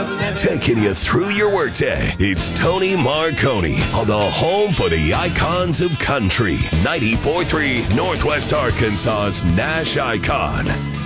Taking you through your workday, it's Tony Marconi on the home for the icons of country. 94.3 Northwest Arkansas's Nash Icon.